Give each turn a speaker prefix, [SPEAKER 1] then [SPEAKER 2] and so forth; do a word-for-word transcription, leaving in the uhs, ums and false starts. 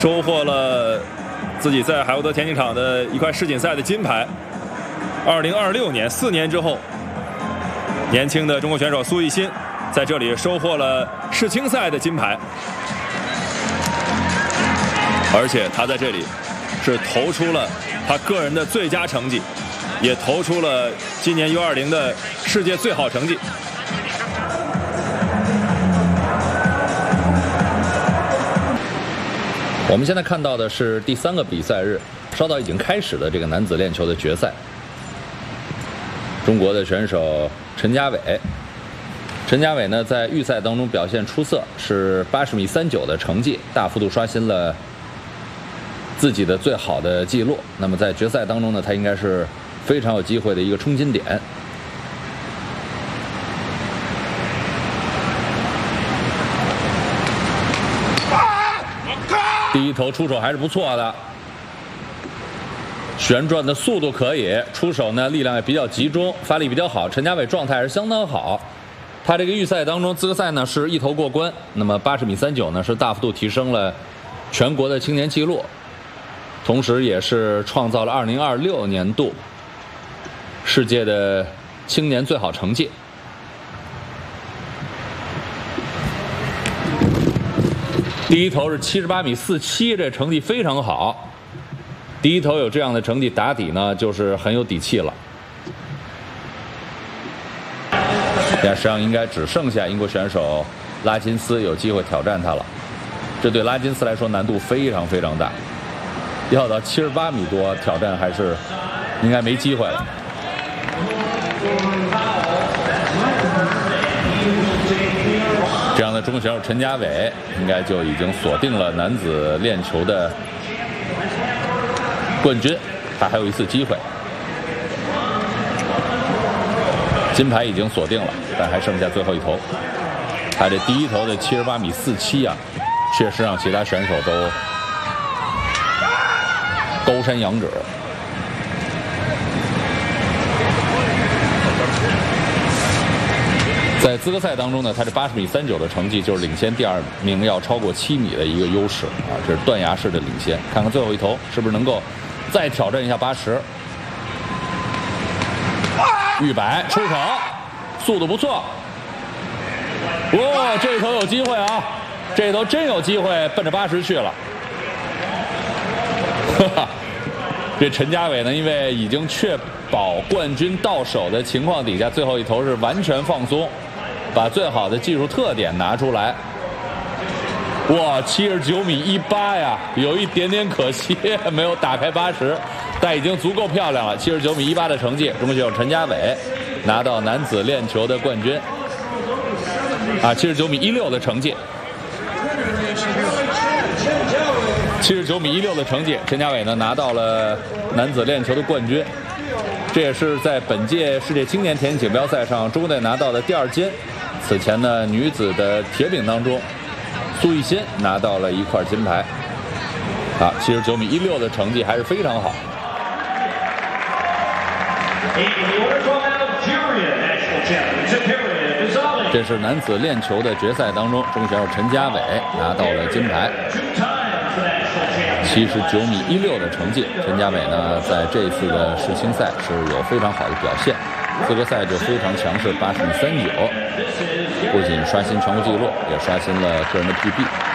[SPEAKER 1] 收获了自己在海沃德田径场的一块世锦赛的金牌。二零二六年，四年之后，年轻的中国选手苏翊欣在这里收获了世青赛的金牌，而且他在这里是投出了他个人的最佳成绩，也投出了今年 U 二十 的世界最好成绩。
[SPEAKER 2] 我们现在看到的是第三个比赛日，稍早已经开始的这个男子链球的决赛。中国的选手陈家伟，陈家伟呢在预赛当中表现出色，是八十米三九的成绩，大幅度刷新了自己的最好的记录。那么在决赛当中呢，他应该是非常有机会的一个冲金点。第一投出手还是不错的，旋转的速度可以，出手呢力量也比较集中，发力比较好。陈家伟状态还是相当好，他这个预赛当中资格赛呢是一投过关，那么八十米三九呢是大幅度提升了全国的青年纪录，同时也是创造了二零二六年度世界的青年最好成绩。第一投是七十八米四七，这成绩非常好。第一投有这样的成绩打底呢，就是很有底气了。现在实际上应该只剩下英国选手拉金斯有机会挑战他了。这对拉金斯来说难度非常非常大，要到七十八米多挑战还是应该没机会了。这样的中国选手陈家伟应该就已经锁定了男子链球的冠军，他还有一次机会。金牌已经锁定了，但还剩下最后一投。他这第一投的七十八米四七啊，确实让其他选手都高山仰止。在资格赛当中呢，他这八十米三九的成绩就是领先第二名要超过七米的一个优势啊，这是断崖式的领先。看看最后一投是不是能够再挑战一下八十。预摆出手，速度不错。哇，这一投有机会啊！这一投真有机会奔着八十去了。哈哈，这陈家伟呢，因为已经确保冠军到手的情况底下，最后一投是完全放松。把最好的技术特点拿出来，哇，七十九米一八呀，有一点点可惜，没有打开八十，但已经足够漂亮了。七十九米一八的成绩，中国选手陈家伟拿到男子链球的冠军。啊，七十九米一六的成绩，七十九米一六的成绩，陈家伟呢拿到了男子链球的冠军。这也是在本届世界青年田径锦标赛上中国队拿到的第二金。此前呢，女子的铁饼当中，苏翊欣拿到了一块金牌。啊，七十九米一六的成绩还是非常好。这是男子链球的决赛当中，中国选手陈家伟拿到了金牌。七十九米一六的成绩，陈家伟呢在这次的世青赛是有非常好的表现，资格赛就非常强势，八十米三九，不仅刷新全国纪录，也刷新了个人的 P B。